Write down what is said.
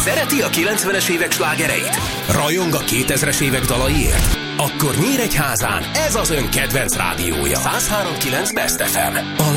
Szereti a 90-es évek slágereit? Rajong a 2000-es évek dalaiért? Akkor Nyíregyházán ez az ön kedvenc rádiója. 103.9 Best FM. A